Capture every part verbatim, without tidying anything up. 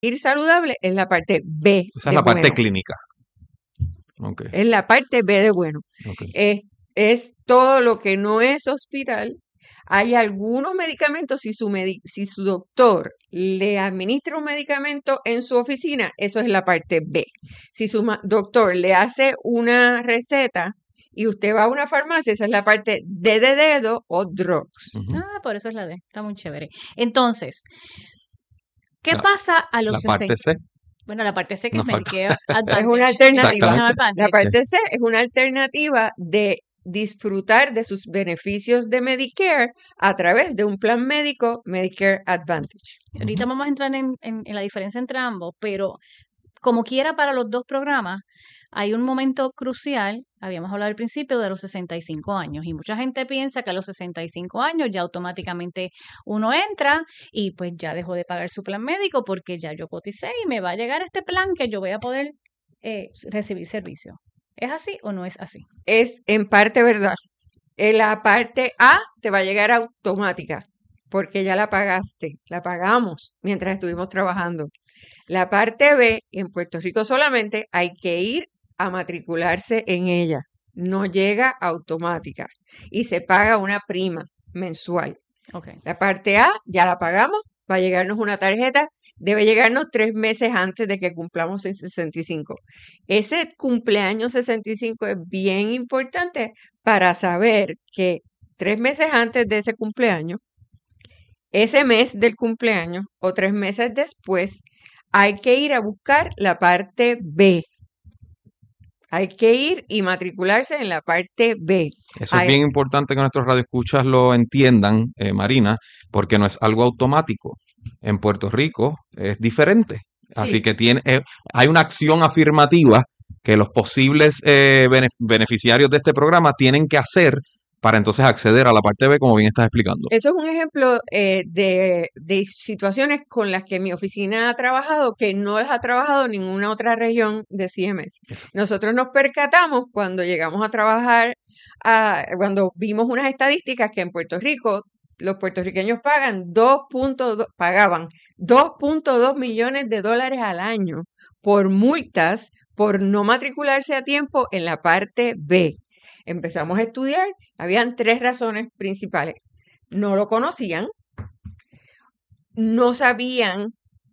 ir saludable es la parte B Esa de es la parte bueno. clínica. Okay. Es la parte B de bueno. Okay. Es, es todo lo que no es hospital. Hay algunos medicamentos, si su, medi- si su doctor le administra un medicamento en su oficina, eso es la parte B. Si su ma- doctor le hace una receta y usted va a una farmacia, esa es la parte D de dedo o drugs. Ujú. Ah, por eso es la D. Está muy chévere. Entonces, ¿qué La- pasa a los La parte sesenta? C. Bueno, la parte C que Nos es falta. Medicare Es Advantage. una alternativa. Exactamente. Advantage. La parte C es una alternativa de disfrutar de sus beneficios de Medicare a través de un plan médico Medicare Advantage. Ahorita Ujú. vamos a entrar en, en- en la diferencia entre ambos, pero como quiera para los dos programas, hay un momento crucial, habíamos hablado al principio de los sesenta y cinco años, y mucha gente piensa que a los sesenta y cinco años ya automáticamente uno entra y pues ya dejó de pagar su plan médico porque ya yo coticé y me va a llegar este plan que yo voy a poder eh, recibir servicio. ¿Es así o no es así? Es en parte verdad. En la parte A te va a llegar automática porque ya la pagaste, la pagamos mientras estuvimos trabajando. La parte B, en Puerto Rico solamente hay que ir a matricularse en ella. No llega automática y se paga una prima mensual. Okay. La parte A ya la pagamos, va a llegarnos una tarjeta, debe llegarnos tres meses antes de que cumplamos el sesenta y cinco. Ese cumpleaños sesenta y cinco es bien importante para saber que tres meses antes de ese cumpleaños, ese mes del cumpleaños o tres meses después, hay que ir a buscar la parte B. Hay que ir y matricularse en la parte B. Eso Hay- es bien importante que nuestros radioescuchas lo entiendan, eh, Marina, porque no es algo automático. En Puerto Rico es diferente. Así Sí. que tiene, eh, hay una acción afirmativa que los posibles eh, bene- beneficiarios de este programa tienen que hacer para entonces acceder a la parte B, como bien estás explicando. Eso es un ejemplo eh, de, de situaciones con las que mi oficina ha trabajado que no las ha trabajado ninguna otra región de C M S. Nosotros nos percatamos cuando llegamos a trabajar, a- cuando vimos unas estadísticas que en Puerto Rico los puertorriqueños pagan dos punto dos, pagaban dos punto dos millones de dólares al año por multas por no matricularse a tiempo en la parte B. Empezamos a estudiar, habían tres razones principales. No lo conocían, no sabían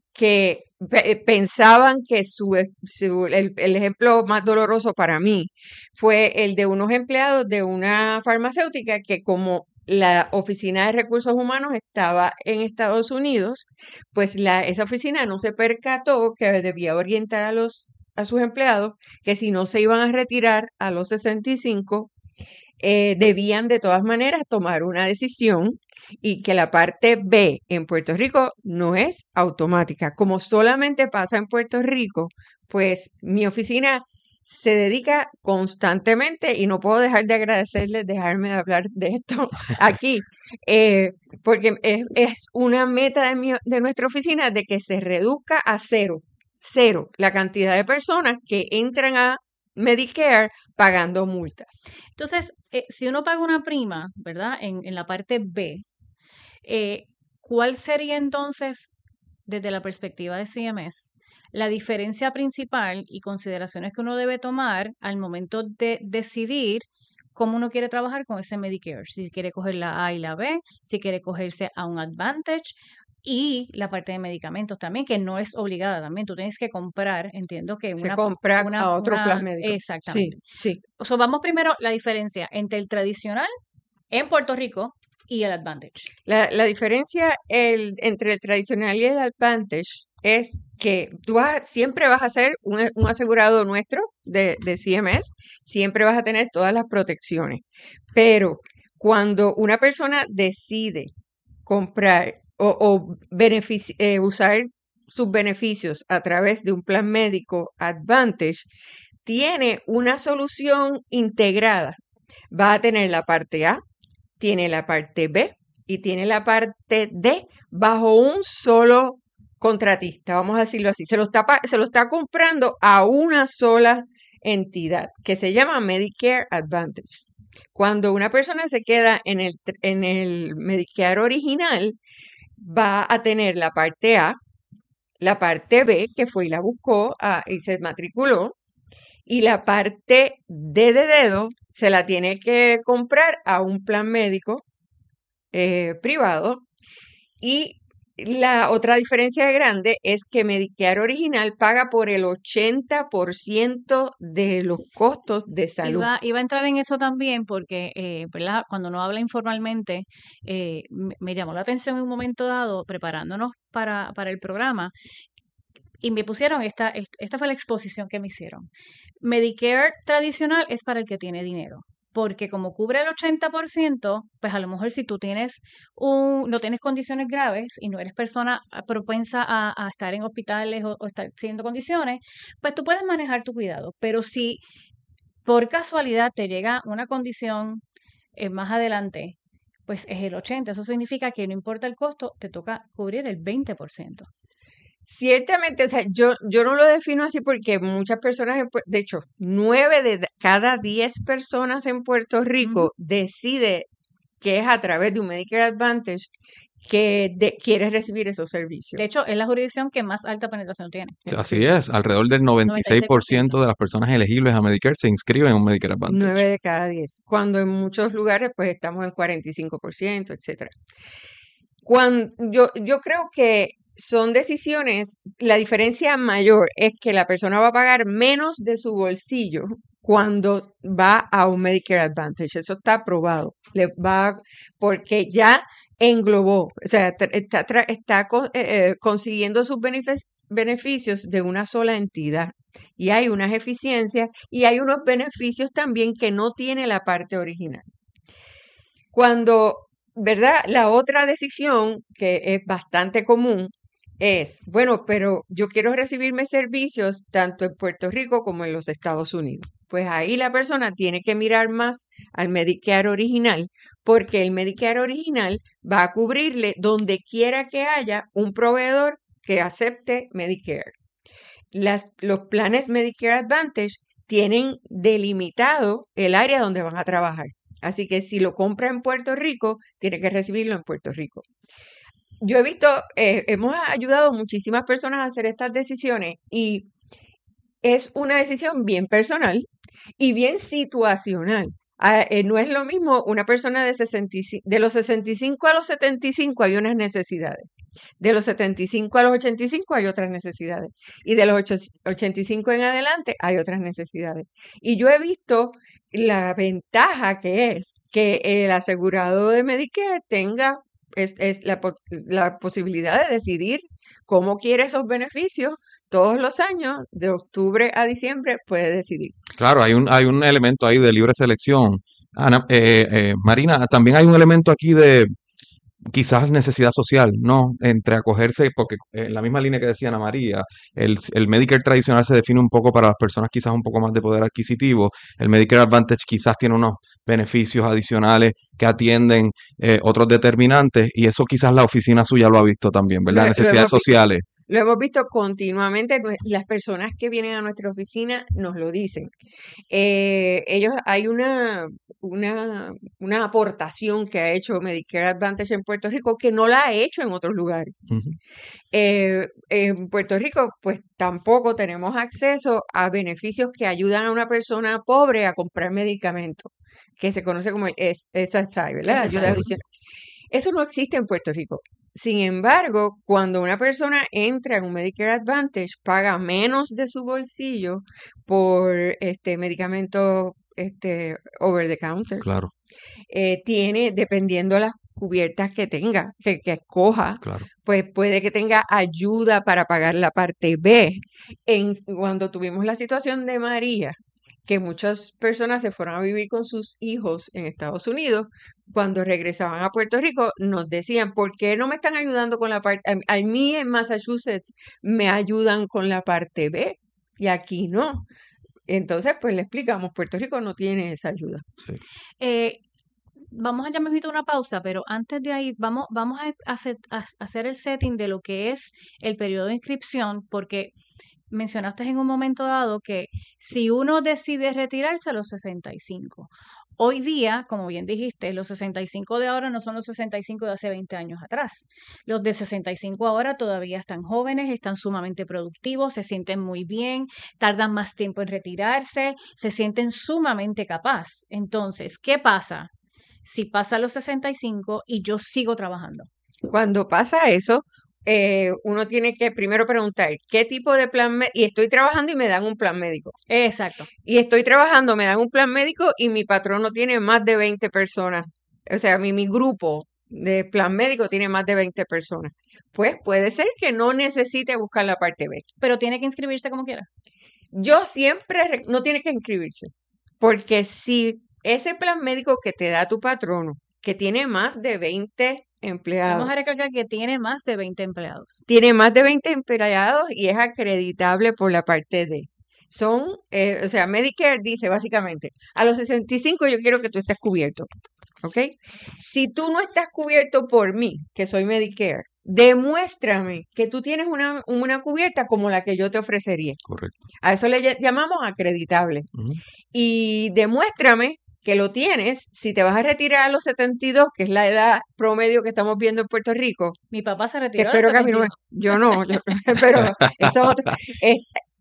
que pe- pensaban que su, su- el, el ejemplo más doloroso para mí fue el de unos empleados de una farmacéutica que como la oficina de recursos humanos estaba en Estados Unidos, pues la, esa oficina no se percató que debía orientar a los a sus empleados que si no se iban a retirar a los sesenta y cinco, eh, debían de todas maneras tomar una decisión y que la parte B en Puerto Rico no es automática. Como solamente pasa en Puerto Rico, pues mi oficina se dedica constantemente y no puedo dejar de agradecerles, dejarme de hablar de esto aquí, eh, porque es, es una meta de, mi- de nuestra oficina de que se reduzca a cero, cero la cantidad de personas que entran a Medicare pagando multas. Entonces, eh, si uno paga una prima, ¿verdad? En, en la parte B, eh, ¿cuál sería entonces, desde la perspectiva de C M S, la diferencia principal y consideraciones que uno debe tomar al momento de decidir cómo uno quiere trabajar con ese Medicare? Si quiere coger la A y la B, si quiere cogerse a un Advantage y la parte de medicamentos también, que no es obligada también. Tú tienes que comprar, entiendo que Se una... compra una, a otro una- plan médico. Sí, Exactamente. sí. O sea, vamos primero la diferencia entre el tradicional en Puerto Rico y el Advantage. La, la diferencia el, entre el tradicional y el Advantage es que tú vas a- siempre vas a ser un, un asegurado nuestro de, de C M S, siempre vas a tener todas las protecciones. Pero cuando una persona decide comprar o, o benefici- eh, usar sus beneficios a través de un plan médico Advantage, tiene una solución integrada. Va a tener la parte A, tiene la parte B y tiene la parte D bajo un solo contratista, vamos a decirlo así. Se lo está, pa- se lo está comprando a una sola entidad que se llama Medicare Advantage. Cuando una persona se queda en el, tr- en el Medicare original, va a tener la parte A, la parte B, que fue y la buscó ah, y se matriculó, y la parte D de dedo se la tiene que comprar a un plan médico eh, privado. Y la otra diferencia grande es que Medicare original paga por el ochenta por ciento de los costos de salud. Iba, iba a entrar en eso también porque, eh, ¿verdad? Cuando uno habla informalmente, eh, me, me llamó la atención en un momento dado, preparándonos para, para el programa, y me pusieron esta, est- esta fue la exposición que me hicieron. Medicare tradicional es para el que tiene dinero, porque como cubre el ochenta por ciento, pues a lo mejor si tú tienes un, no tienes condiciones graves y no eres persona ah, propensa a, a estar en hospitales o, o estar teniendo condiciones, pues tú puedes manejar tu cuidado. Pero si por casualidad te llega una condición eh, más adelante, pues es el ochenta por ciento. Eso significa que no importa el costo, te toca cubrir el veinte por ciento. Ciertamente, o sea, yo, yo no lo defino así porque muchas personas, en Pue- de hecho, nueve de da- cada diez personas en Puerto Ujú. Rico decide que es a través de un Medicare Advantage que de- quiere recibir esos servicios. De hecho, es la jurisdicción que más alta penetración tiene. Sí, así es, alrededor del noventa y seis por ciento noventa y seis por ciento. de las personas elegibles a Medicare se inscriben en un Medicare Nueve Advantage. de cada diez, cuando en muchos lugares pues estamos en cuarenta y cinco por ciento, etcétera. Cuando, yo, yo creo que son decisiones, la diferencia mayor es que la persona va a pagar menos de su bolsillo cuando va a un Medicare Advantage. Eso está aprobado. Le va, porque ya englobó, o sea, tra- está, tra- está co- eh, eh, consiguiendo sus benefic- beneficios de una sola entidad. Y hay unas eficiencias y hay unos beneficios también que no tiene la parte original. Cuando, ¿verdad? La otra decisión que es bastante común es, bueno, pero yo quiero recibirme servicios tanto en Puerto Rico como en los Estados Unidos. Pues ahí la persona tiene que mirar más al Medicare original, porque el Medicare original va a cubrirle donde quiera que haya un proveedor que acepte Medicare. Las, los planes Medicare Advantage tienen delimitado el área donde van a trabajar. Así que si lo compra en Puerto Rico, tiene que recibirlo en Puerto Rico. Yo he visto, eh, hemos ayudado a muchísimas personas a hacer estas decisiones y es una decisión bien personal y bien situacional. Ah, eh, no es lo mismo una persona de sesenta y cinco, de los sesenta y cinco a los setenta y cinco hay unas necesidades. De los setenta y cinco a los ochenta y cinco hay otras necesidades. Y de los ocho- ochenta y cinco en adelante hay otras necesidades. Y yo he visto la ventaja que es que el asegurado de Medicare tenga es, es la, po- la posibilidad de decidir cómo quiere esos beneficios todos los años, de octubre a diciembre, puede decidir. Claro, hay un, hay un elemento ahí de libre selección. Ana, eh, eh, Marina, también hay un elemento aquí de quizás necesidad social, ¿no? Entre acogerse, porque en la misma línea que decía Ana María, el, el Medicare tradicional se define un poco para las personas quizás un poco más de poder adquisitivo. El Medicare Advantage quizás tiene unos beneficios adicionales que atienden eh, otros determinantes y eso quizás la oficina suya lo ha visto también, Lo, ¿verdad? lo Necesidades hemos visto. sociales. Lo hemos visto continuamente, pues, las personas que vienen a nuestra oficina nos lo dicen. Eh, ellos, hay una, una, una aportación que ha hecho Medicare Advantage en Puerto Rico que no la ha hecho en otros lugares. Ujú. Eh, en Puerto Rico, pues tampoco tenemos acceso a beneficios que ayudan a una persona pobre a comprar medicamentos, que se conoce como el S S I, ¿verdad? Ese es Ayuda el- adicional. Eso no existe en Puerto Rico. Sin embargo, cuando una persona entra en un Medicare Advantage, paga menos de su bolsillo por este medicamento este over the counter. Claro, Eh, tiene, dependiendo las cubiertas que tenga, que, que escoja, claro. pues puede que tenga ayuda para pagar la parte B. En, cuando tuvimos la situación de María, que muchas personas se fueron a vivir con sus hijos en Estados Unidos, cuando regresaban a Puerto Rico, nos decían, ¿por qué no me están ayudando con la parte? A, a mí en Massachusetts me ayudan con la parte B y aquí no. Entonces, pues le explicamos, Puerto Rico no tiene esa ayuda. Sí. Eh, vamos a ya mismito una pausa, pero antes de ahí vamos, vamos a hacer, a hacer el setting de lo que es el periodo de inscripción, porque mencionaste en un momento dado que si uno decide retirarse a los sesenta y cinco Hoy día, como bien dijiste, los sesenta y cinco de ahora no son los sesenta y cinco de hace veinte años atrás. Los de sesenta y cinco ahora todavía están jóvenes, están sumamente productivos, se sienten muy bien, tardan más tiempo en retirarse, se sienten sumamente capaz. Entonces, ¿qué pasa si pasa los sesenta y cinco y yo sigo trabajando? Cuando pasa eso, eh, uno tiene que primero preguntar qué tipo de plan médico, y estoy trabajando y me dan un plan médico. Exacto. Y estoy trabajando, me dan un plan médico y mi patrón no tiene más de veinte personas. O sea, mi, mi grupo de plan médico tiene más de veinte personas. Pues puede ser que no necesite buscar la parte B. Pero tiene que inscribirse como quiera. Yo siempre, re- no tiene que inscribirse, porque si ese plan médico que te da tu patrono, que tiene más de veinte empleados, Vamos a recalcar que tiene más de veinte empleados. tiene más de veinte empleados y es acreditable por la parte D. Son, eh, o sea, Medicare dice básicamente, a los sesenta y cinco yo quiero que tú estés cubierto, ¿ok? Si tú no estás cubierto por mí, que soy Medicare, demuéstrame que tú tienes una, una cubierta como la que yo te ofrecería. Correcto. A eso le ll- llamamos acreditable. Ujú. Y demuéstrame que lo tienes si te vas a retirar a los setenta y dos, que es la edad promedio que estamos viendo en Puerto Rico. Mi papá se Que retiró a los espero que a mí no me, setenta y dos. yo no, yo- pero eso es otro. Es-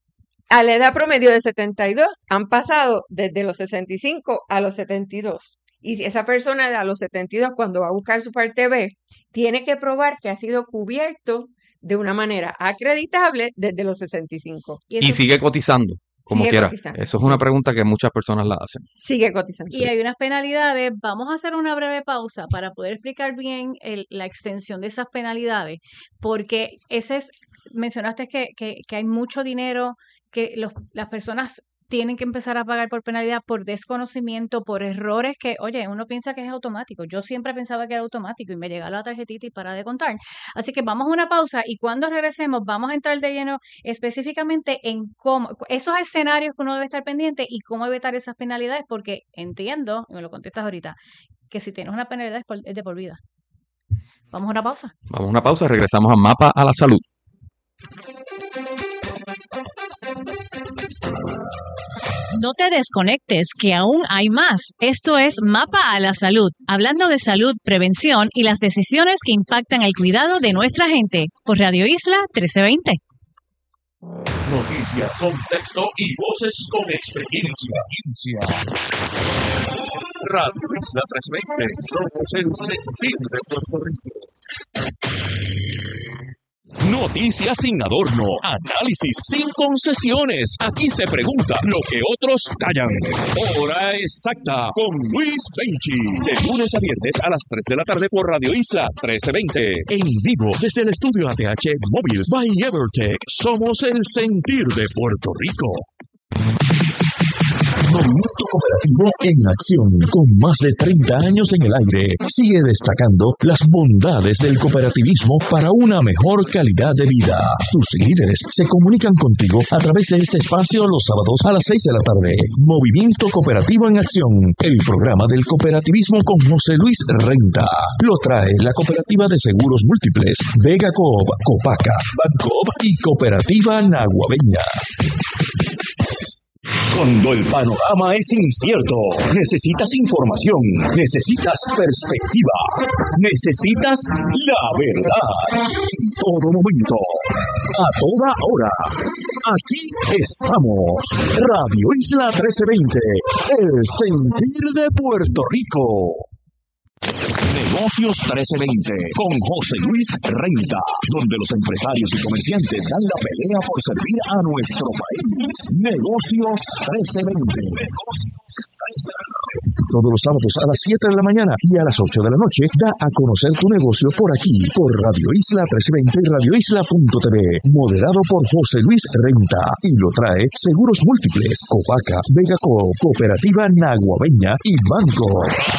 a la edad promedio de setenta y dos han pasado desde los sesenta y cinco a los setenta y dos. Y si esa persona a los setenta y dos, cuando va a buscar su parte B, tiene que probar que ha sido cubierto de una manera acreditable desde los sesenta y cinco. Y, Y eso- sigue cotizando, como Sigue quiera. cotizando, Eso es sí. una pregunta que muchas personas la hacen. Sigue cotizando. y hay unas penalidades. Vamos a hacer una breve pausa para poder explicar bien el- la extensión de esas penalidades, porque ese es, mencionaste que, que, que hay mucho dinero que los, las personas tienen que empezar a pagar por penalidad, por desconocimiento, por errores que, oye, uno piensa que es automático. Yo siempre pensaba que era automático y me llegaba la tarjetita y para de contar. Así que vamos a una pausa y cuando regresemos vamos a entrar de lleno específicamente en cómo, esos escenarios que uno debe estar pendiente y cómo evitar esas penalidades, porque entiendo, y me lo contestas ahorita, que si tienes una penalidad es, por- es de por vida. Vamos a una pausa. Vamos a una pausa, regresamos a Mapa a la Salud. No te desconectes, que aún hay más. Esto es Mapa a la Salud, hablando de salud, prevención y las decisiones que impactan el cuidado de nuestra gente, por Radio Isla trece veinte. Noticias, contexto y voces con experiencia. Radio Isla trescientos veinte, somos el sentir de Puerto Rico. Noticias sin adorno, análisis sin concesiones. Aquí se pregunta lo que otros callan. Hora exacta con Luis Benchi. De lunes a viernes a las tres de la tarde por Radio Isla trece veinte. En vivo desde el estudio A T H Móvil by Evertech. Somos el sentir de Puerto Rico. Movimiento Cooperativo en acción, con más de treinta años en el aire, sigue destacando las bondades del cooperativismo para una mejor calidad de vida. Sus líderes se comunican contigo a través de este espacio los sábados a las seis de la tarde. Movimiento Cooperativo en acción, el programa del cooperativismo con José Luis Renta. Lo trae la Cooperativa de Seguros Múltiples, Vega Coop, Copaca, Bancoop y Cooperativa Naguabeña. Cuando el panorama es incierto, necesitas información, necesitas perspectiva, necesitas la verdad. En todo momento, a toda hora. Aquí estamos. Radio Isla trece veinte, el sentir de Puerto Rico. Negocios trece veinte con José Luis Renta, donde los empresarios y comerciantes dan la pelea por servir a nuestro país. Negocios trece veinte. Todos los sábados a las siete de la mañana y a las ocho de la noche da a conocer tu negocio por aquí, por Radio Isla trece veinte y Radio Isla punto t v, moderado por José Luis Renta, y lo trae Seguros Múltiples, Copaca, Vega Coop, Cooperativa Naguabeña y Banco.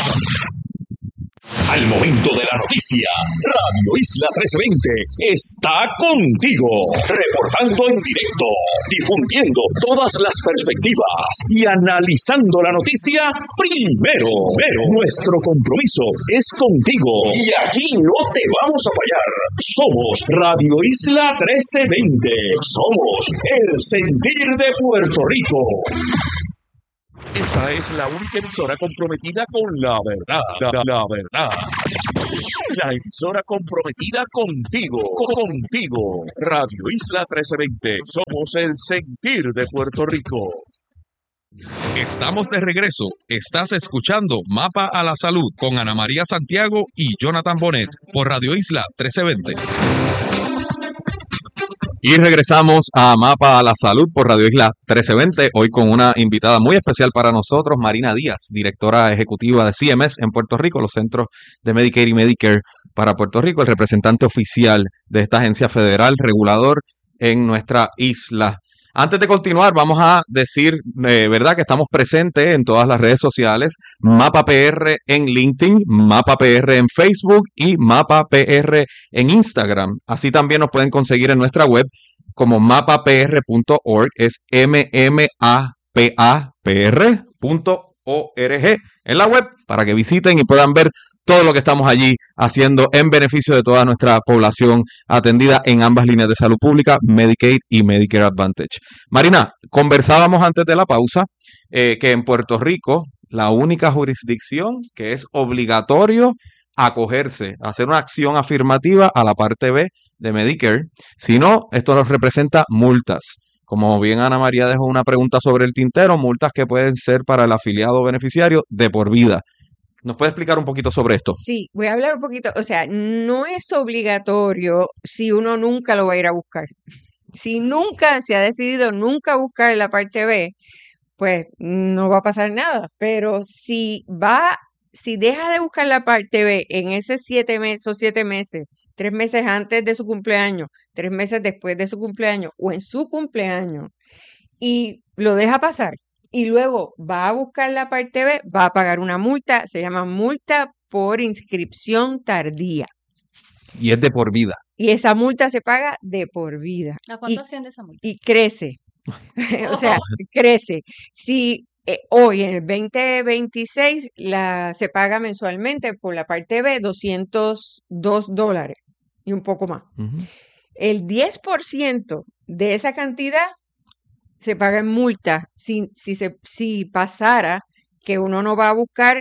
Al momento de la noticia, Radio Isla trescientos veinte está contigo, reportando en directo, difundiendo todas las perspectivas y analizando la noticia primero. Pero nuestro compromiso es contigo y aquí no te vamos a fallar. Somos Radio Isla trescientos veinte, somos el sentir de Puerto Rico. Esta es la única emisora comprometida con la verdad. La, la- la verdad. La emisora comprometida contigo. Contigo. Radio Isla trece veinte. Somos el sentir de Puerto Rico. Estamos de regreso. Estás escuchando Mapa a la Salud con Ana María Santiago y Jonathan Bonet por Radio Isla trece veinte. Y regresamos a Mapa a la Salud por Radio Isla trece veinte, hoy con una invitada muy especial para nosotros, Marina Díaz, directora ejecutiva de C M S en Puerto Rico, los Centros de Medicaid y Medicare para Puerto Rico, el representante oficial de esta agencia federal regulador en nuestra isla. Antes de continuar, vamos a decir, eh, ¿verdad?, que estamos presentes en todas las redes sociales, Mapa P R en LinkedIn, Mapa P R en Facebook y Mapa P R en Instagram. Así también nos pueden conseguir en nuestra web como mapa p r punto org, es m m a p a p r punto org en la web para que visiten y puedan ver todo lo que estamos allí haciendo en beneficio de toda nuestra población atendida en ambas líneas de salud pública, Medicaid y Medicare Advantage. Marina, conversábamos antes de la pausa eh, que en Puerto Rico la única jurisdicción que es obligatorio acogerse, hacer una acción afirmativa a la parte B de Medicare. Si no, esto nos representa multas. Como bien Ana María dejó una pregunta sobre el tintero, multas que pueden ser para el afiliado beneficiario de por vida. ¿Nos puede explicar un poquito sobre esto? Sí, voy a hablar un poquito, o sea, no es obligatorio si uno nunca lo va a ir a buscar. Si nunca se ha decidido nunca buscar la parte B, pues no va a pasar nada. Pero si va, si deja de buscar la parte B en esos siete meses, o siete meses, tres meses antes de su cumpleaños, tres meses después de su cumpleaños o en su cumpleaños y lo deja pasar y luego va a buscar la parte B, va a pagar una multa, se llama multa por inscripción tardía. Y es de por vida. Y esa multa se paga de por vida. ¿A cuánto Y, asciende esa multa? y crece. O sea, crece. Si eh, hoy en el veinte veintiséis la, se paga mensualmente por la parte B doscientos dos dólares y un poco más. Ujú. El diez por ciento de esa cantidad se paga en multa si, si, se, si pasara que uno no va a buscar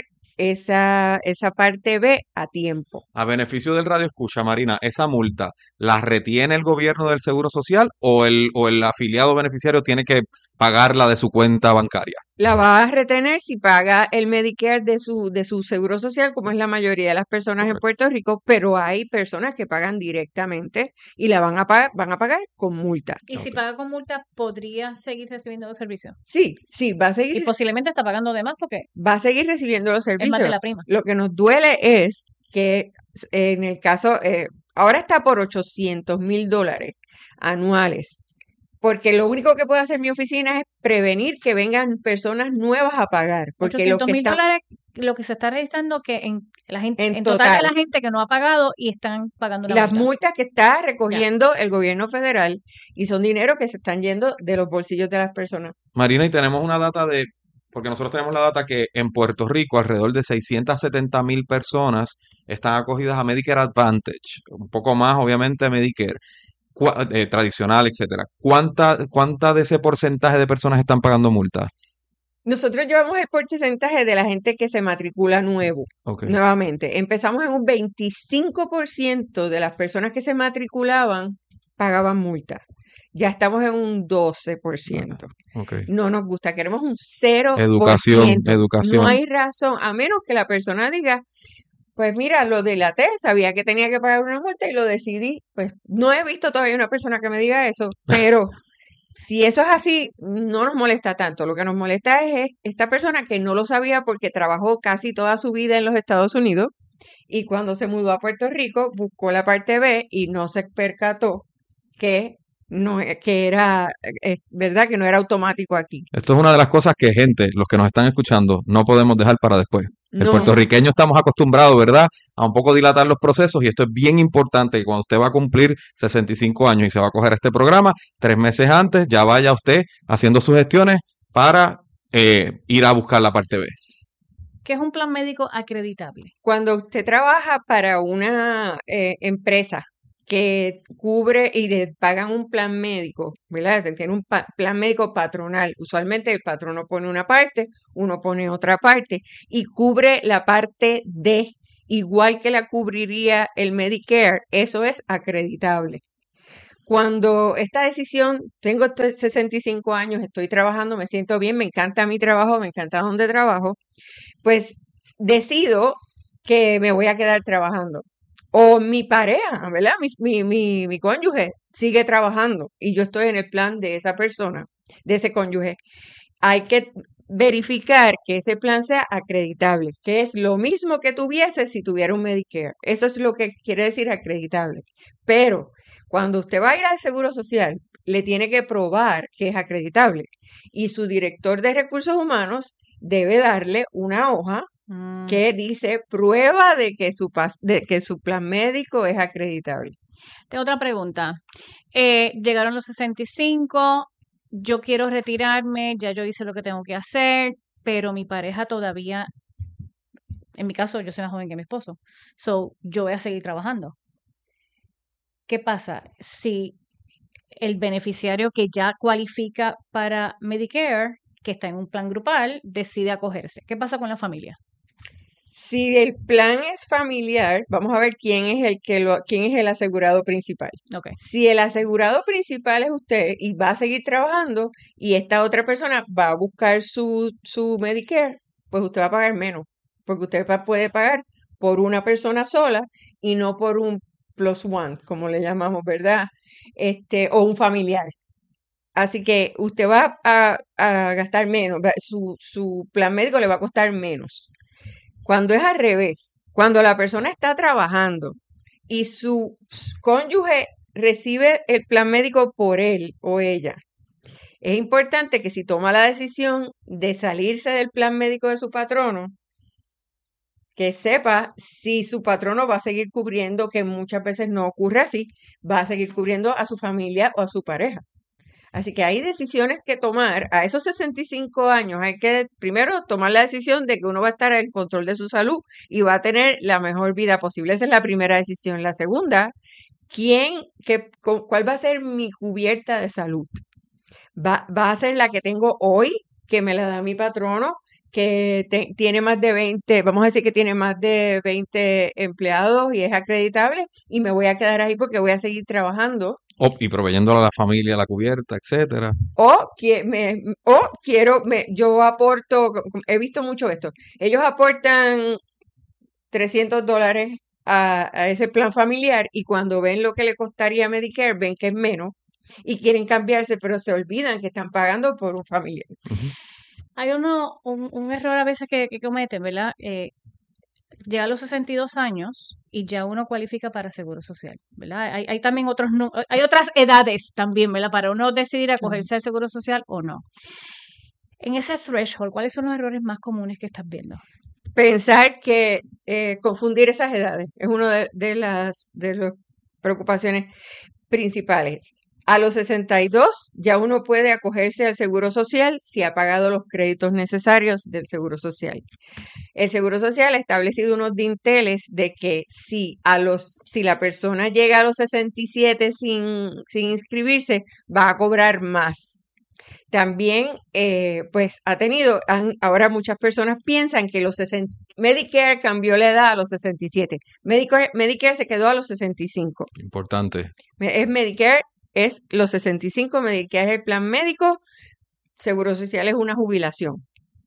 esa, esa parte B a tiempo. A beneficio del radio escucha, Marina, ¿esa multa la retiene el gobierno del Seguro Social o el, o el afiliado beneficiario tiene que pagarla de su cuenta bancaria? La va a retener si paga el Medicare de su, de su seguro social, como es la mayoría de las personas en Correcto. Puerto Rico, pero hay personas que pagan directamente y la van a pagar, van a pagar con multa. Y si Ok. paga con multa, ¿podría seguir recibiendo los servicios? Sí, sí, va a Y seguir, posiblemente está pagando de más porque va a seguir recibiendo los es más de servicios. la prima. Lo que nos duele es que eh, en el caso, eh, ahora está por ochocientos mil dólares anuales, porque lo único que puede hacer mi oficina es prevenir que vengan personas nuevas a pagar, porque los ochocientos que mil están dólares, lo que se está registrando que en la gente, en en total de total, la gente que no ha pagado y están pagando la las multa. multas que está Ya. recogiendo el gobierno federal y son dinero que se están yendo de los bolsillos de las personas. Marina, y tenemos una data de, porque nosotros tenemos la data que en Puerto Rico alrededor de seiscientas setenta mil personas están acogidas a Medicare Advantage, un poco más obviamente Medicare cua- eh, tradicional, etcétera. ¿Cuánta, cuánta de ese porcentaje de personas están pagando multas? Nosotros llevamos el porcentaje de la gente que se matricula nuevo, Ok. nuevamente. Empezamos en un veinticinco por ciento de las personas que se matriculaban pagaban multa. Ya estamos en un doce por ciento. Ok. No nos gusta, queremos un cero por Educación, ciento. educación. No hay razón, a menos que la persona diga, pues mira, lo delaté, sabía que tenía que pagar una multa y lo decidí. Pues no he visto todavía una persona que me diga eso, pero si eso es así, no nos molesta tanto. Lo que nos molesta es, es esta persona que no lo sabía porque trabajó casi toda su vida en los Estados Unidos y cuando se mudó a Puerto Rico buscó la parte B y no se percató que no e- que era, eh, verdad, que no era automático aquí. Esto es una de las cosas que, gente, los que nos están escuchando, no podemos dejar para después. El No, puertorriqueño estamos acostumbrados, ¿verdad?, a un poco dilatar los procesos y esto es bien importante que cuando usted va a cumplir sesenta y cinco años y se va a coger este programa, tres meses antes ya vaya usted haciendo sus gestiones para eh, ir a buscar la parte B. ¿Qué es un plan médico acreditable? cuando usted trabaja para una eh, empresa que cubre y le pagan un plan médico, ¿verdad? Tiene un pa- plan médico patronal. Usualmente el patrono pone una parte, uno pone otra parte y cubre la parte D, igual que la cubriría el Medicare. Eso es acreditable. Cuando esta decisión, tengo esto- sesenta y cinco años, estoy trabajando, me siento bien, me encanta mi trabajo, me encanta donde trabajo, pues decido que me voy a quedar trabajando. O mi pareja, ¿verdad? Mi, mi, mi, mi cónyuge sigue trabajando y yo estoy en el plan de esa persona, de ese cónyuge. Hay que verificar que ese plan sea acreditable, que es lo mismo que tuviese si tuviera un Medicare. Eso es lo que quiere decir acreditable. Pero cuando usted va a ir al Seguro Social, le tiene que probar que es acreditable. Y su director de recursos humanos debe darle una hoja Mm. que dice prueba de que su pas- de que su plan médico es acreditable. Tengo otra pregunta. Eh, llegaron los sesenta y cinco, yo quiero retirarme, ya yo hice lo que tengo que hacer, pero mi pareja todavía, en mi caso, yo soy más joven que mi esposo, so yo voy a seguir trabajando. ¿Qué pasa si el beneficiario que ya cualifica para Medicare, que está en un plan grupal, decide acogerse? ¿Qué pasa con la familia? Si el plan es familiar, vamos a ver quién es el que lo, quién es el asegurado principal. Ok. Si el asegurado principal es usted y va a seguir trabajando y esta otra persona va a buscar su, su Medicare, pues usted va a pagar menos, porque usted pa- puede pagar por una persona sola y no por un plus one, como le llamamos, ¿verdad? Este, o un familiar. Así que usted va a, a gastar menos, va- su, su plan médico le va a costar menos. Cuando es al revés, cuando la persona está trabajando y su s- cónyuge recibe el plan médico por él o ella, es importante que si toma la decisión de salirse del plan médico de su patrono, que sepa si su patrono va a seguir cubriendo, que muchas veces no ocurre así, va a seguir cubriendo a su familia o a su pareja. Así que hay decisiones que tomar. A esos sesenta y cinco años hay que primero tomar la decisión de que uno va a estar en control de su salud y va a tener la mejor vida posible. Esa es la primera decisión. La segunda, ¿quién, qué, cu- cuál va a ser mi cubierta de salud? ¿Va, va a ser la que tengo hoy, que me la da mi patrono, que te- tiene más de veinte, vamos a decir que tiene más de veinte empleados y es acreditable y me voy a quedar ahí porque voy a seguir trabajando? O- y proveyéndole a la familia la cubierta, etcétera. O, que me, o quiero, me, yo aporto, he visto mucho esto, ellos aportan trescientos dólares a, a ese plan familiar y cuando ven lo que le costaría Medicare, ven que es menos y quieren cambiarse, pero se olvidan que están pagando por un familiar. Ujú. Hay uno, un, un error a veces que, que cometen, ¿verdad? Eh, llega a los sesenta y dos años y ya uno cualifica para seguro social, ¿verdad? Hay, hay también otros, nu- hay otras edades también, ¿verdad? Para uno decidir acogerse al seguro social o no. En ese threshold, ¿cuáles son los errores más comunes que estás viendo? Pensar que eh, confundir esas edades es una de, de las de las preocupaciones principales. A los sesenta y dos ya uno puede acogerse al seguro social si ha pagado los créditos necesarios del seguro social. El seguro social ha establecido unos dinteles de que si a los si la persona llega a los sesenta y siete sin, sin inscribirse, va a cobrar más. También, eh, pues ha tenido, han- ahora muchas personas piensan que los sesenta, Medicare cambió la edad a los sesenta y siete. Medicare, Medicare se quedó a los sesenta y cinco. Importante. Me- Es Medicare, es los sesenta y cinco, Medicare es el plan médico, Seguro Social es una jubilación.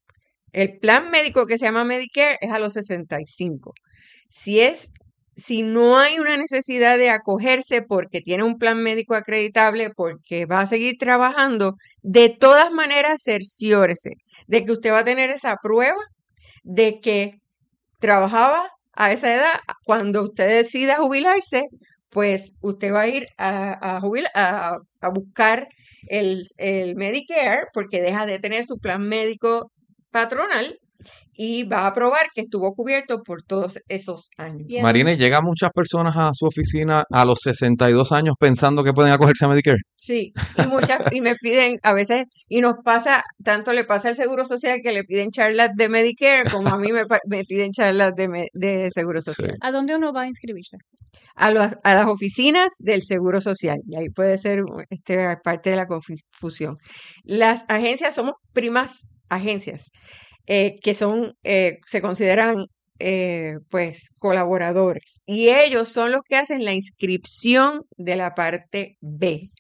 El plan médico que se llama Medicare es a los sesenta y cinco. Si es, si no hay una necesidad de acogerse porque tiene un plan médico acreditable, porque va a seguir trabajando, de todas maneras cerciórese de que usted va a tener esa prueba de que trabajaba a esa edad. Cuando usted decida jubilarse, pues usted va a ir a, a, jubil- a, a buscar el, el Medicare porque deja de tener su plan médico patronal y va a probar que estuvo cubierto por todos esos años. Y Marina, ¿y llegan muchas personas a su oficina a los sesenta y dos años pensando que pueden acogerse a Medicare? Sí, y muchas, y me piden a veces, y nos pasa, tanto le pasa al Seguro Social que le piden charlas de Medicare, como a mí me, pa- me piden charlas de, me- de Seguro Sí. Social. ¿A dónde uno va a inscribirse? A, los- a las oficinas del Seguro Social, y ahí puede ser este, parte de la confusión. Las agencias, somos primas agencias, eh, que son, eh, se consideran eh, pues colaboradores, y ellos son los que hacen la inscripción de la parte B.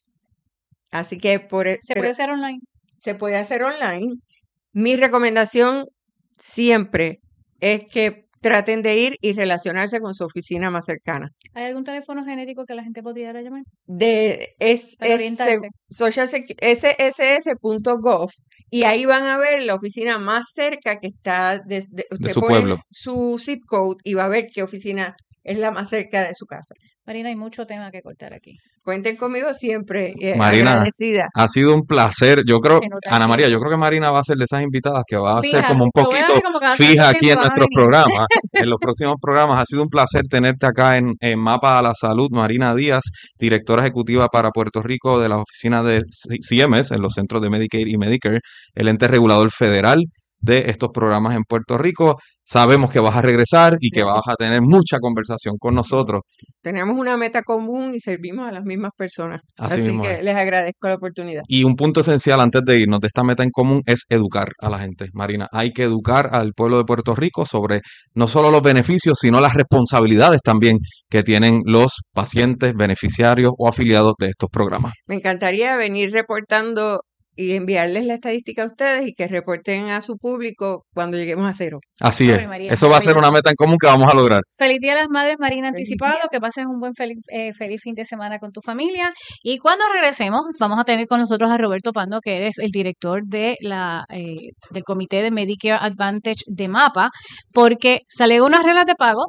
Así que por, e- ¿Se pero puede hacer online? se puede hacer online. Mi recomendación siempre es que traten de ir y relacionarse con su oficina más cercana. ¿Hay algún teléfono genético que la gente podría llamar? De, es, Para es orientarse. se- social secu- s s s punto gov, y ahí van a ver la oficina más cerca que está, de, de- usted su pone pueblo. su zip code y va a ver qué oficina es la más cerca de su casa. Marina, hay mucho tema que cortar aquí. Cuenten conmigo siempre, eh, Marina, agradecida. ha sido un placer. Yo creo, Se nota Ana que- María, yo creo que Marina va a ser de esas invitadas que va a ser Fija, como un te voy a poquito dar como cada cierto fija aquí tiempo en vas a nuestros venir. programas, en los próximos programas. Ha sido un placer tenerte acá en, en Mapa a la Salud. Marina Díaz, directora ejecutiva para Puerto Rico de la oficina de C- CMS, en los centros de Medicaid y Medicare, el ente regulador federal de estos programas en Puerto Rico. Sabemos que vas a regresar y que Gracias. vas a tener mucha conversación con nosotros. Tenemos una meta común y servimos a las mismas personas. Así Así mismo que es. les agradezco la oportunidad. Y un punto esencial antes de irnos de esta meta en común es educar a la gente, Marina. Hay que educar al pueblo de Puerto Rico sobre no solo los beneficios, sino las responsabilidades también que tienen los pacientes, beneficiarios o afiliados de estos programas. Me encantaría venir reportando y enviarles la estadística a ustedes y que reporten a su público cuando lleguemos a cero. Así es. Ave María, Eso va a ser una maravilloso. meta en común que vamos a lograr. Feliz Día de las Madres, Marina, Feliz anticipado. día. Que pases un buen feliz, eh, feliz fin de semana con tu familia. Y cuando regresemos, vamos a tener con nosotros a Roberto Pando, que es el director de la, eh, del Comité de Medicare Advantage de MAPA, porque salen unas reglas de pago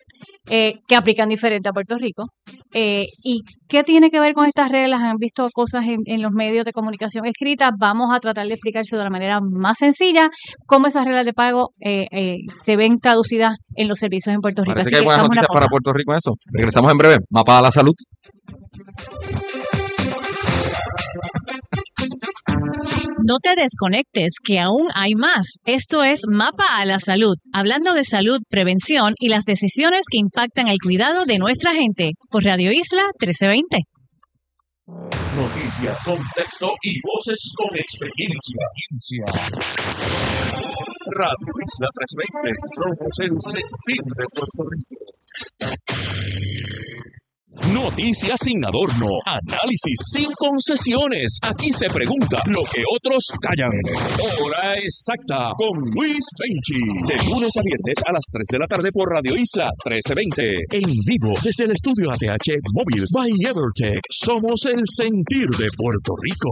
eh, que aplican diferente a Puerto Rico. Eh, ¿Y qué tiene que ver con estas reglas? ¿Han visto cosas en, en los medios de comunicación escritas? Vamos a tratar de explicarse de la manera más sencilla cómo esas reglas de pago eh, eh, se ven traducidas en los servicios en Puerto Rico. Parece Así que hay que buenas damos una noticias para pausa. Puerto Rico en eso. Regresamos en breve. Mapa a la Salud. No te desconectes, que aún hay más. Esto es Mapa a la Salud, hablando de salud, prevención y las decisiones que impactan el cuidado de nuestra gente, por Radio Isla trece veinte. Noticias, contexto y voces con experiencia. Radio Isla trescientos veinte, somos el sentir de Puerto Rico. Noticias sin adorno, análisis sin concesiones. Aquí se pregunta lo que otros callan. Hora exacta con Luis Penchi. De lunes a viernes a las tres de la tarde por Radio Isla trece veinte. En vivo desde el estudio A T H Móvil by Evertech. Somos el sentir de Puerto Rico.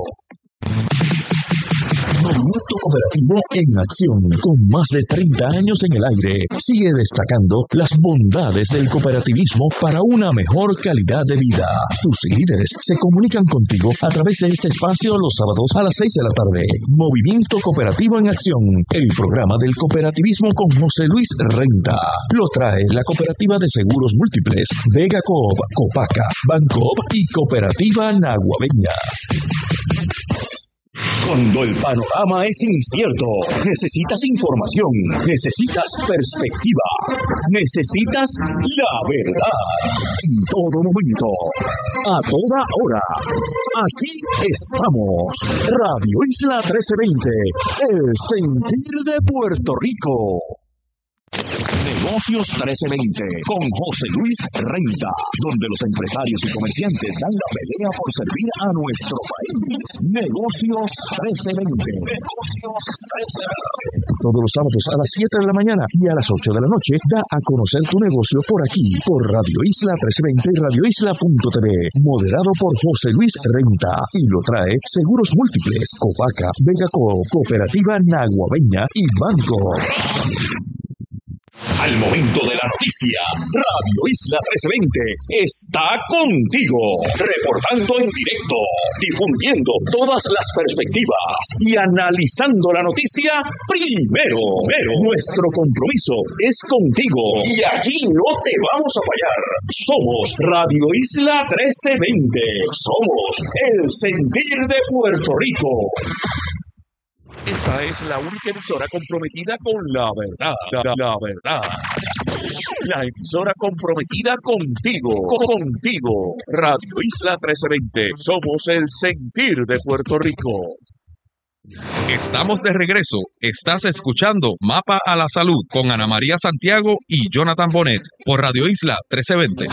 Movimiento Cooperativo en acción, con más de treinta años en el aire, sigue destacando las bondades del cooperativismo para una mejor calidad de vida. Sus líderes se comunican contigo a través de este espacio los sábados a las seis de la tarde. Movimiento Cooperativo en acción, el programa del cooperativismo con José Luis Renta. Lo trae la Cooperativa de Seguros Múltiples, Vega Coop, Copaca, Bancoop y Cooperativa Naguabeña. Cuando el panorama es incierto, necesitas información, necesitas perspectiva, necesitas la verdad. En todo momento, a toda hora. Aquí estamos. Radio Isla trece veinte, el sentir de Puerto Rico. Negocios trece veinte con José Luis Renta, donde los empresarios y comerciantes dan la pelea por servir a nuestro país. Negocios trece veinte. Todos los sábados a las siete de la mañana y a las ocho de la noche da a conocer tu negocio por aquí, por Radio Isla trescientos veinte y Radio Isla punto t v, moderado por José Luis Renta, y lo trae Seguros Múltiples, Copaca, Vega Coop, Cooperativa Naguabeña y Banco. Al momento de la noticia, Radio Isla trece veinte está contigo, reportando en directo, difundiendo todas las perspectivas y analizando la noticia primero. Pero nuestro compromiso es contigo y aquí no te vamos a fallar. Somos Radio Isla trece veinte. Somos el sentir de Puerto Rico. Esta es la única emisora comprometida con la verdad. La, la verdad. La emisora comprometida contigo. Contigo. Radio Isla trece veinte. Somos el sentir de Puerto Rico. Estamos de regreso. Estás escuchando Mapa a la Salud con Ana María Santiago y Jonathan Bonet por Radio Isla trece veinte.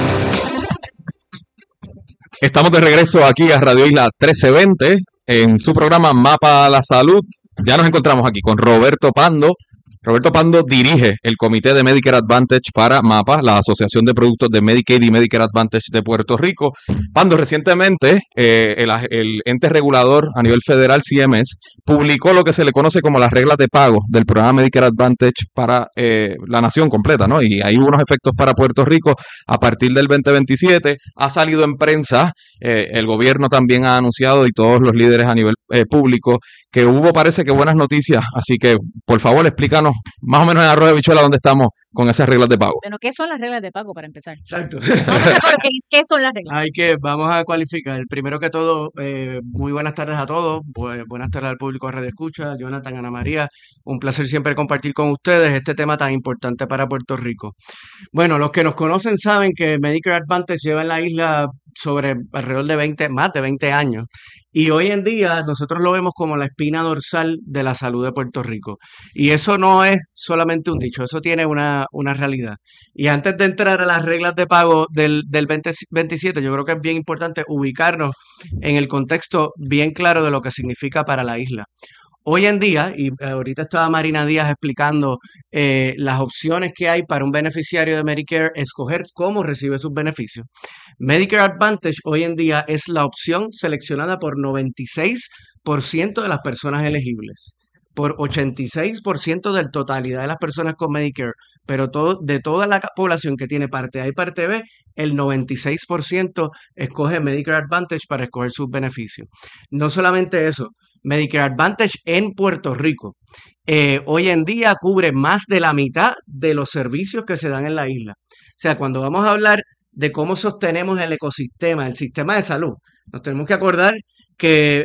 Estamos de regreso aquí a Radio Isla trece veinte en su programa Mapa a la Salud. Ya nos encontramos aquí con Roberto Pando. Roberto Pando dirige el Comité de Medicare Advantage para MAPA, la Asociación de Productos de Medicaid y Medicare Advantage de Puerto Rico. Pando, recientemente eh, el, el ente regulador a nivel federal, C M S, publicó lo que se le conoce como las reglas de pago del programa Medicare Advantage para eh, la nación completa, ¿no? Y hay unos efectos para Puerto Rico a partir del veinte veintisiete. Ha salido en prensa, eh, el gobierno también ha anunciado y todos los líderes a nivel eh, público que hubo, parece que buenas noticias. Así que, por favor, explícanos más o menos en arroz de habichuela dónde estamos con esas reglas de pago. Bueno, ¿qué son las reglas de pago para empezar? Exacto. Vamos a ver, ¿qué, qué son las reglas? Hay que, vamos a cualificar. Primero que todo, eh, muy buenas tardes a todos. Bu- buenas tardes al público de Radio Escucha, Jonathan, Ana María. Un placer siempre compartir con ustedes este tema tan importante para Puerto Rico. Bueno, los que nos conocen saben que Medicare Advantage lleva en la isla sobre alrededor de veinte, más de veinte años. Y hoy en día nosotros lo vemos como la espina dorsal de la salud de Puerto Rico. Y eso no es solamente un dicho, eso tiene una, una realidad. Y antes de entrar a las reglas de pago del, del veinte veintisiete, yo creo que es bien importante ubicarnos en el contexto bien claro de lo que significa para la isla. Hoy en día, y ahorita estaba Marina Díaz explicando eh, las opciones que hay para un beneficiario de Medicare escoger cómo recibe sus beneficios. Medicare Advantage hoy en día es la opción seleccionada por noventa y seis por ciento de las personas elegibles, por ochenta y seis por ciento de la totalidad de las personas con Medicare, pero todo, de toda la población que tiene parte A y parte B, el noventa y seis por ciento escoge Medicare Advantage para escoger sus beneficios. No solamente eso, Medicare Advantage en Puerto Rico eh, hoy en día cubre más de la mitad de los servicios que se dan en la isla. O sea, cuando vamos a hablar de cómo sostenemos el ecosistema, el sistema de salud, nos tenemos que acordar que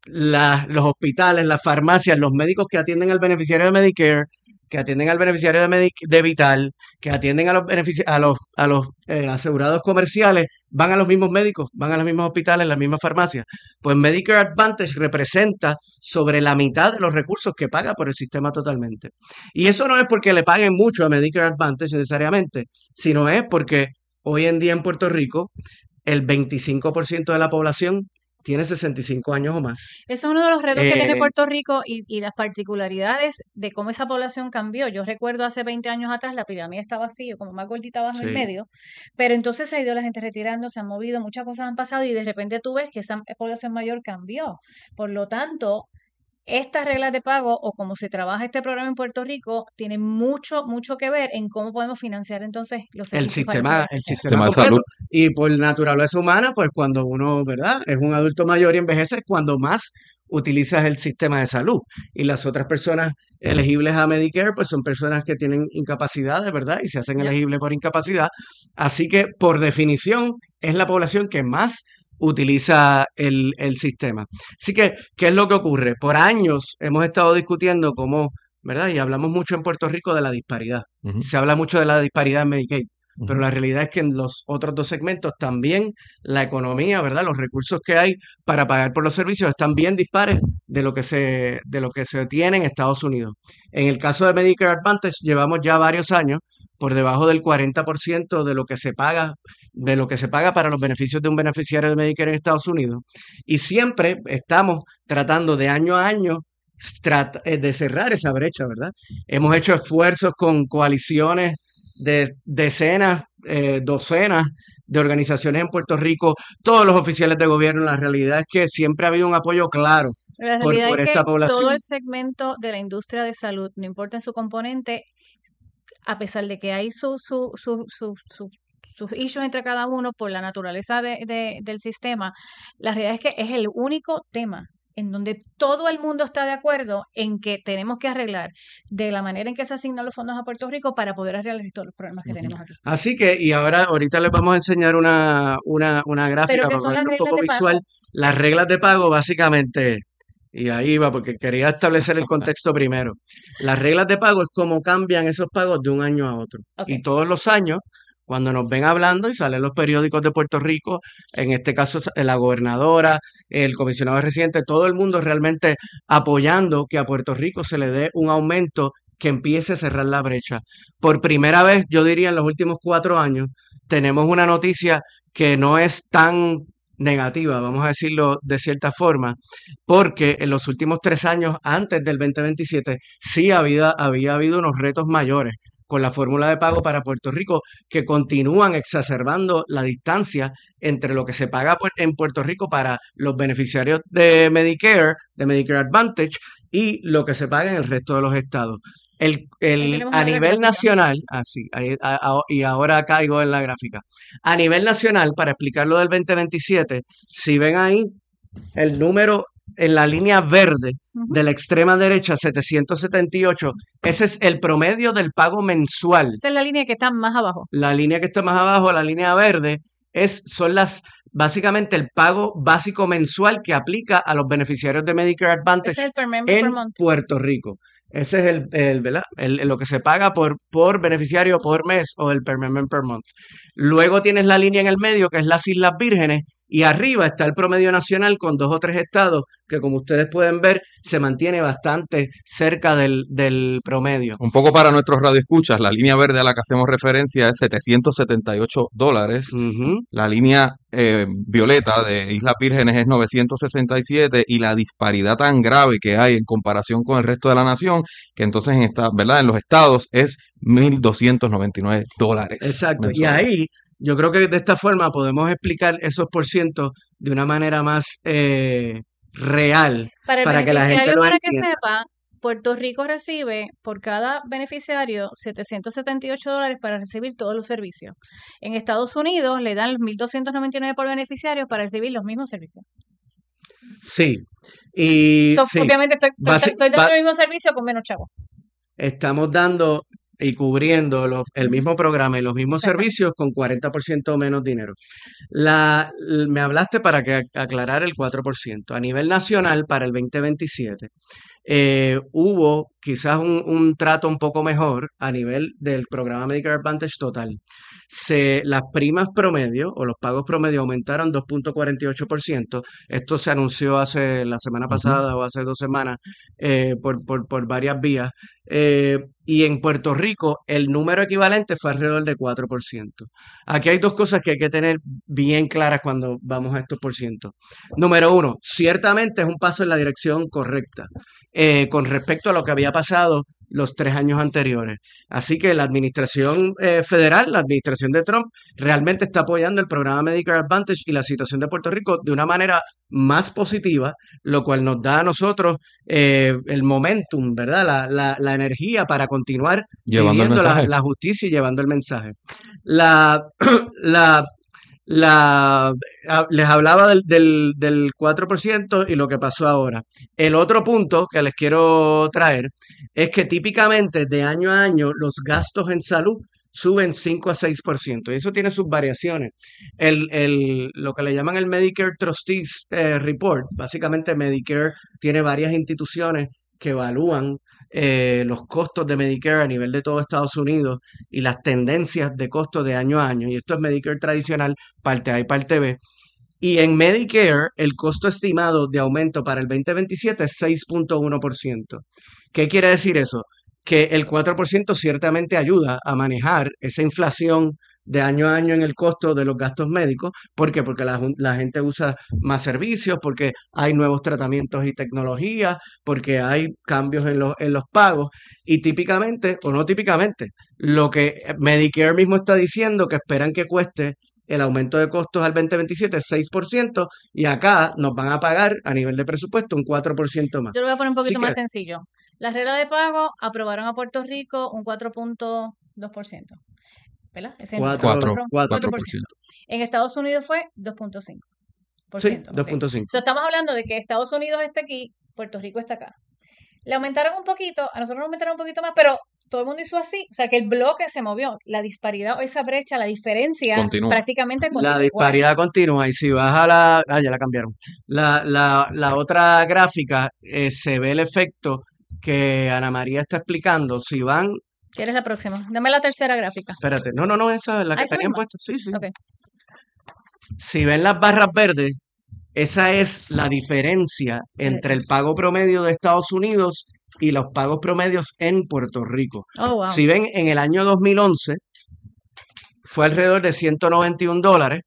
la- los hospitales, las farmacias, los médicos que atienden al beneficiario de Medicare, que atienden al beneficiario de, Medic- de Vital, que atienden a los, benefici- a los, a los eh, asegurados comerciales, van a los mismos médicos, van a los mismos hospitales, las mismas farmacias. Pues Medicare Advantage representa sobre la mitad de los recursos que paga por el sistema totalmente. Y eso no es porque le paguen mucho a Medicare Advantage necesariamente, sino es porque hoy en día en Puerto Rico el veinticinco por ciento de la población tiene sesenta y cinco años o más. Ese es uno de los retos que tiene Eh, Puerto Rico y, y las particularidades de cómo esa población cambió. Yo recuerdo hace veinte años atrás la pirámide estaba así, yo como más gordita abajo en sí. medio, pero entonces se ha ido la gente retirando, se han movido, muchas cosas han pasado y de repente tú ves que esa población mayor cambió. Por lo tanto, estas reglas de pago o cómo se trabaja este programa en Puerto Rico tienen mucho, mucho que ver en cómo podemos financiar entonces los El servicios para esos sistema, el beneficiarios. sistema Sistema de salud. completo. Y por naturaleza humana, pues cuando uno, ¿verdad? Es un adulto mayor y envejece, es cuando más utilizas el sistema de salud. Y las otras personas elegibles a Medicare, pues son personas que tienen incapacidades, ¿verdad? Y se hacen Ya. elegibles por incapacidad. Así que, por definición, es la población que más utiliza el, el sistema. Así que, ¿qué es lo que ocurre? Por años hemos estado discutiendo cómo, ¿verdad? Y hablamos mucho en Puerto Rico de la disparidad. Ujú, Se habla mucho de la disparidad en Medicaid, pero ujú. la realidad es que en los otros dos segmentos también la economía, ¿verdad? Los recursos que hay para pagar por los servicios están bien dispares de lo que se, de lo que se tiene en Estados Unidos. En el caso de Medicare Advantage, llevamos ya varios años por debajo del cuarenta por ciento de lo que se paga, de lo que se paga para los beneficios de un beneficiario de Medicare en Estados Unidos. Y siempre estamos tratando de año a año trata- eh, de cerrar esa brecha, ¿verdad? Hemos hecho esfuerzos con coaliciones de decenas, eh, docenas de organizaciones en Puerto Rico, todos los oficiales de gobierno. La realidad es que siempre ha habido un apoyo claro La por, realidad por es que esta todo población. el segmento de la industria de salud, no importa en su componente, a pesar de que hay su, su, su, su, su- sus issues entre cada uno por la naturaleza de, de- del sistema, la realidad es que es el único tema en donde todo el mundo está de acuerdo en que tenemos que arreglar de la manera en que se asignan los fondos a Puerto Rico para poder arreglar todos los problemas que Ujú. tenemos aquí. Así que, y ahora, ahorita les vamos a enseñar una, una, una Pero gráfica ¿qué para son las ponerlo un reglas poco de visual. pago? Las reglas de pago, básicamente, y ahí va, porque quería establecer el contexto primero. Las reglas de pago es cómo cambian esos pagos de un año a otro. Ok. Y todos los años, cuando nos ven hablando y salen los periódicos de Puerto Rico, en este caso sa- la gobernadora, el comisionado residente, todo el mundo realmente apoyando que a Puerto Rico se le dé un aumento que empiece a cerrar la brecha. Por primera vez, yo diría en los últimos cuatro años, tenemos una noticia que no es tan negativa, vamos a decirlo de cierta forma, porque en los últimos tres años antes del dos mil veintisiete sí había, había habido unos retos mayores con la fórmula de pago para Puerto Rico que continúan exacerbando la distancia entre lo que se paga pu- en Puerto Rico para los beneficiarios de Medicare, de Medicare Advantage, y lo que se paga en el resto de los estados. El, Ahí el, tenemos a otra nivel gráfica. nacional, así, ahí- a- a- y ahora caigo en la gráfica. A nivel nacional, para explicar lo del dos mil veintisiete, si ven ahí el número en la línea verde Ujú. de la extrema derecha, setecientos setenta y ocho, ese es el promedio del pago mensual. Esa es la línea que está más abajo. La línea que está más abajo, la línea verde, es, son las, básicamente el pago básico mensual que aplica a los beneficiarios de Medicare Ese es Advantage el per member per en month. Puerto Rico. Ese es el, el, ¿verdad? El- lo que se paga por, por beneficiario por mes o el per member per month. Luego tienes la línea en el medio, que es las Islas Vírgenes, y arriba está el promedio nacional con dos o tres estados que, como ustedes pueden ver, se mantiene bastante cerca del, del promedio. Un poco para nuestros radioescuchas, la línea verde a la que hacemos referencia es setecientos setenta y ocho dólares. Ujú. La línea eh, violeta de Islas Vírgenes es novecientos sesenta y siete y la disparidad tan grave que hay en comparación con el resto de la nación, que entonces en esta, ¿verdad? En los estados es mil doscientos noventa y nueve dólares Exacto. Y mensuales. ahí yo creo que de esta forma podemos explicar esos porcientos de una manera más eh, real Para el para que la gente beneficiario, lo para que entienda. sepa, Puerto Rico recibe por cada beneficiario setecientos setenta y ocho dólares para recibir todos los servicios. En Estados Unidos le dan los mil doscientos noventa y nueve por beneficiario para recibir los mismos servicios. Sí. Y So, sí, obviamente estoy, estoy, basi- estoy dando ba- el mismo servicio con menos chavos. estamos dando y cubriendo los- el mismo programa y los mismos Exactamente. servicios con cuarenta por ciento menos dinero. La, l- me hablaste para que ac- aclarar el cuatro por ciento. A nivel nacional, para el dos mil veintisiete, eh, hubo quizás un, un trato un poco mejor a nivel del programa Medicare Advantage total. Se, las primas promedio o los pagos promedio aumentaron dos punto cuarenta y ocho por ciento. Esto se anunció hace la semana Ujú. pasada o hace dos semanas eh, por, por, por varias vías. Eh, y en Puerto Rico el número equivalente fue alrededor de cuatro por ciento. Aquí hay dos cosas que hay que tener bien claras cuando vamos a estos por cientos. Número uno, ciertamente es un paso en la dirección correcta eh, con respecto a lo que había pasado los tres años anteriores. Así que la administración eh, federal, la administración de Trump, realmente está apoyando el programa Medicare Advantage y la situación de Puerto Rico de una manera más positiva, lo cual nos da a nosotros eh, el momentum, ¿verdad? La, la, la energía para continuar Llevando el viviendo la, mensaje. la justicia y llevando el mensaje. La, la, la, ah, les hablaba del, del, del cuatro por ciento y lo que pasó ahora. El otro punto que les quiero traer es que típicamente de año a año los gastos en salud suben cinco a seis por ciento y eso tiene sus variaciones. El, el, lo que le llaman el Medicare Trustees eh, Report, básicamente Medicare tiene varias instituciones que evalúan eh, los costos de Medicare a nivel de todo Estados Unidos y las tendencias de costo de año a año. Y esto es Medicare tradicional, parte A y parte B. Y en Medicare, el costo estimado de aumento para el veinte veintisiete es seis punto uno por ciento. ¿Qué quiere decir eso? Que el cuatro por ciento ciertamente ayuda a manejar esa inflación de año a año en el costo de los gastos médicos. ¿Por qué? Porque la, jun- la gente usa más servicios, porque hay nuevos tratamientos y tecnologías, porque hay cambios en los, en los pagos. Y típicamente, o no típicamente, lo que Medicare mismo está diciendo que esperan que cueste el aumento de costos al veinte veintisiete es seis por ciento y acá nos van a pagar a nivel de presupuesto un cuatro por ciento más. Yo lo voy a poner un Así poquito que más sencillo. Las reglas de pago aprobaron a Puerto Rico un cuatro punto dos por ciento. ¿Verdad? Ese es el Cuatro, número. Cuatro, cuatro. cuatro por ciento. En Estados Unidos fue dos punto cinco por Sí, ciento. dos ok. punto cinco. So, estamos hablando de que Estados Unidos está aquí, Puerto Rico está acá. Le aumentaron un poquito, a nosotros nos aumentaron un poquito más, pero todo el mundo hizo así. O sea, que el bloque se movió. La disparidad o esa brecha, la diferencia Continúa. prácticamente La continúa igual. disparidad continúa y si vas a la... Ah, ya la cambiaron. La, la, la otra gráfica eh, se ve el efecto que Ana María está explicando. Si van... ¿Quieres la próxima? Dame la tercera gráfica. Espérate, no, no, no, esa es la Ah, que esa tenían misma. puesta. Sí, sí. Ok. Si ven las barras verdes, esa es la diferencia entre el pago promedio de Estados Unidos y los pagos promedios en Puerto Rico. Oh, wow. Si ven, en el año dos mil once fue alrededor de ciento noventa y un dólares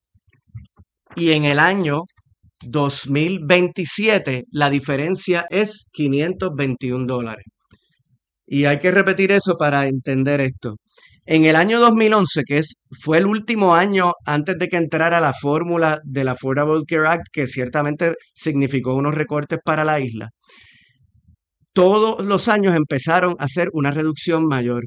y en el año dos mil veintisiete la diferencia es quinientos veintiún dólares. Y hay que repetir eso para entender esto. En el año dos mil once, que es, fue el último año antes de que entrara la fórmula del Affordable Care Act, que ciertamente significó unos recortes para la isla, todos los años empezaron a hacer una reducción mayor.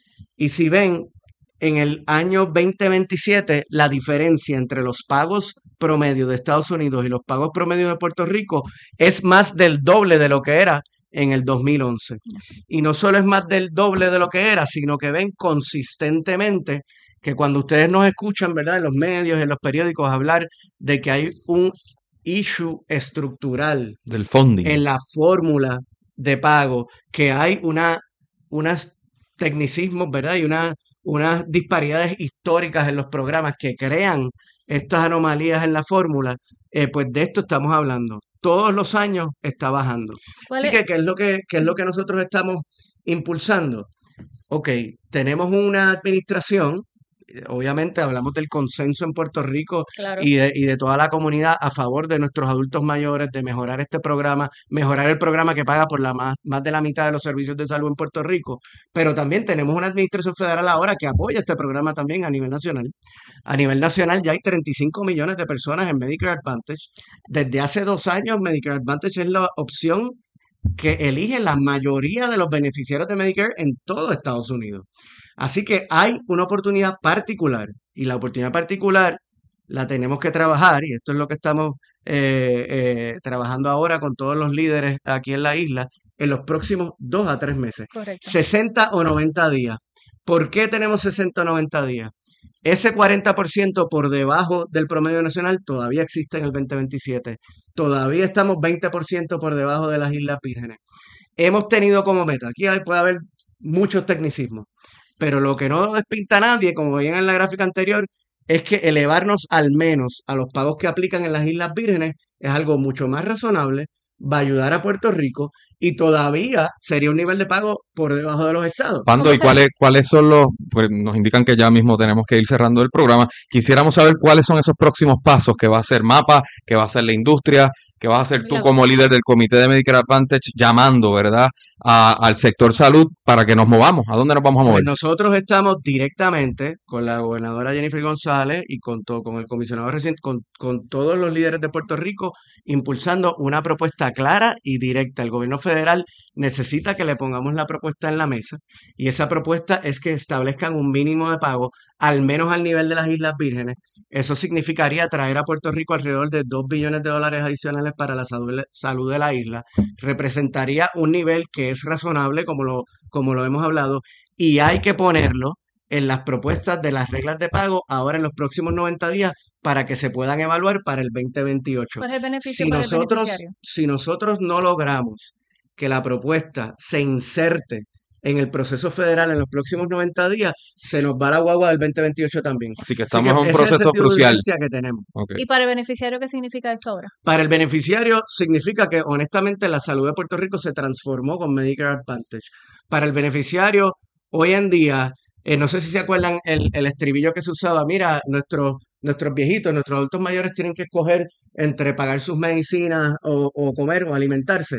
Y si ven, en el año veinte veintisiete, la diferencia entre los pagos promedio de Estados Unidos y los pagos promedio de Puerto Rico es más del doble de lo que era en el dos mil once. Y no solo es más del doble de lo que era, sino que ven consistentemente que cuando ustedes nos escuchan, ¿verdad?, en los medios, en los periódicos, hablar de que hay un issue estructural Del funding. en la fórmula de pago, que hay una, unas tecnicismos, ¿verdad?, y una, unas disparidades históricas en los programas que crean estas anomalías en la fórmula, eh, pues de esto estamos hablando. Todos los años está bajando. ¿Cuál Así es? que, ¿qué es lo que, qué es lo que nosotros estamos impulsando? Ok, tenemos una administración, eh, obviamente hablamos del consenso en Puerto Rico Claro. y de, y de toda la comunidad a favor de nuestros adultos mayores, de mejorar este programa, mejorar el programa que paga por la más, más de la mitad de los servicios de salud en Puerto Rico, pero también tenemos una administración federal ahora que apoya este programa también a nivel nacional. A nivel nacional ya hay treinta y cinco millones de personas en Medicare Advantage. Desde hace dos años Medicare Advantage es la opción que eligen la mayoría de los beneficiarios de Medicare en todo Estados Unidos. Así que hay una oportunidad particular y la oportunidad particular la tenemos que trabajar y esto es lo que estamos eh, eh, trabajando ahora con todos los líderes aquí en la isla en los próximos dos a tres meses. Correcto. sesenta o noventa días. ¿Por qué tenemos sesenta o noventa días? Ese cuarenta por ciento por debajo del promedio nacional todavía existe en el veinte veintisiete. Todavía estamos veinte por ciento por debajo de las Islas Vírgenes. Hemos tenido como meta, aquí hay- puede haber muchos tecnicismos, pero lo que no despinta a nadie, como veían en la gráfica anterior, es que elevarnos al menos a los pagos que aplican en las Islas Vírgenes es algo mucho más razonable, va a ayudar a Puerto Rico y todavía sería un nivel de pago por debajo de los estados. Pando, ¿Cómo ¿y se- cuáles, cuáles son los, pues nos indican que ya mismo tenemos que ir cerrando el programa? Quisiéramos saber cuáles son esos próximos pasos que va a hacer MAPA, que va a hacer la industria, que vas a hacer tú La- como líder del Comité de Medicare Advantage, llamando, ¿verdad?, a- al sector salud para que nos movamos. ¿A dónde nos vamos a Pues mover? nosotros estamos directamente con la gobernadora Jennifer González y con, todo, con el comisionado reciente, con, con todos los líderes de Puerto Rico, impulsando una propuesta clara y directa. El gobierno federal necesita que le pongamos la propuesta en la mesa y esa propuesta es que establezcan un mínimo de pago, al menos al nivel de las Islas Vírgenes. Eso significaría traer a Puerto Rico alrededor de dos billones de dólares adicionales para la salud, salud de la isla. Representaría un nivel que es razonable, como lo, como lo hemos hablado, y hay que ponerlo en las propuestas de las reglas de pago ahora en los próximos noventa días para que se puedan evaluar para el veinte veintiocho. ¿Cuál es el beneficio Si para el nosotros, beneficiario? si nosotros no logramos que la propuesta se inserte en el proceso federal en los próximos noventa días, se nos va la guagua del veinte veintiocho también. Así que Así estamos que en un ese es el proceso sentido de crucial. urgencia que tenemos. Ok. ¿Y para el beneficiario qué significa esto ahora? Para el beneficiario significa que honestamente la salud de Puerto Rico se transformó con Medicare Advantage. Para el beneficiario, hoy en día, eh, no sé si se acuerdan el, el estribillo que se usaba, mira, nuestros, nuestros viejitos, nuestros adultos mayores tienen que escoger entre pagar sus medicinas o, o comer o alimentarse.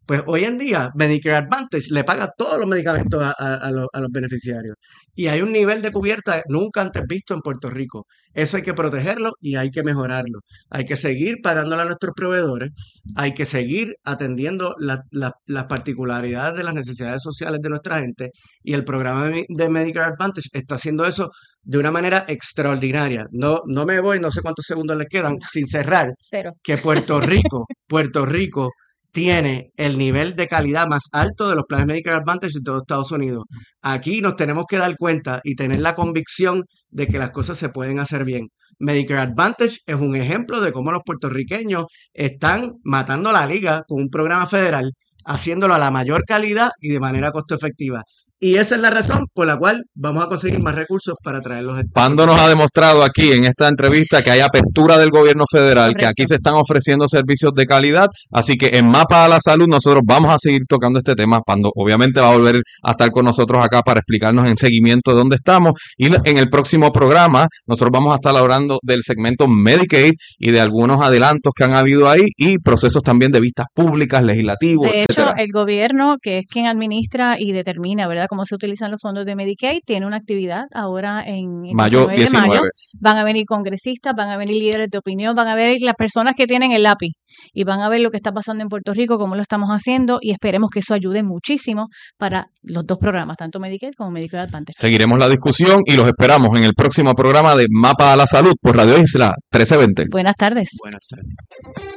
Pues hoy en día Medicare Advantage le paga todos los medicamentos a, a- a los, a los beneficiarios y hay un nivel de cubierta nunca antes visto en Puerto Rico. Eso hay que protegerlo y hay que mejorarlo. Hay que seguir pagándole a nuestros proveedores, hay que seguir atendiendo la- la- las particularidades de las necesidades sociales de nuestra gente y el programa de, de Medicare Advantage está haciendo eso de una manera extraordinaria. No, no me voy, no sé cuántos segundos le quedan, sin cerrar, Cero. que Puerto Rico, Puerto Rico tiene el nivel de calidad más alto de los planes Medicare Advantage de todo Estados Unidos. Aquí nos tenemos que dar cuenta y tener la convicción de que las cosas se pueden hacer bien. Medicare Advantage es un ejemplo de cómo los puertorriqueños están matando la liga con un programa federal, haciéndolo a la mayor calidad y de manera costo efectiva. Y esa es la razón por la cual vamos a conseguir más recursos para traerlos. Pando nos ha demostrado aquí en esta entrevista que hay apertura del gobierno federal, que Correcto. aquí se están ofreciendo servicios de calidad, así que en Mapa a la Salud nosotros vamos a seguir tocando este tema. Pando obviamente va a volver a estar con nosotros acá para explicarnos en seguimiento de dónde estamos, y en el próximo programa nosotros vamos a estar hablando del segmento Medicaid y de algunos adelantos que han habido ahí y procesos también de vistas públicas, legislativos, De hecho, etcétera. el gobierno, que es quien administra y determina, ¿verdad?, cómo se utilizan los fondos de Medicaid, tiene una actividad ahora en el Mayo diecinueve de mayo. diecinueve. Van a venir congresistas, van a venir líderes de opinión, van a ver las personas que tienen el lápiz y van a ver lo que está pasando en Puerto Rico, cómo lo estamos haciendo, y esperemos que eso ayude muchísimo para los dos programas, tanto Medicaid como Medicare Advantage. Seguiremos la discusión y los esperamos en el próximo programa de Mapa a la Salud por Radio Isla trece veinte. Buenas tardes. Buenas tardes.